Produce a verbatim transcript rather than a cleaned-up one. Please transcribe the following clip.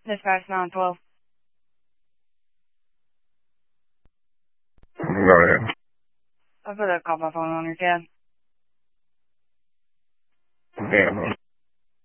Dispatch nine twelve. Go ahead. I put a call by phone on your tab. Yeah.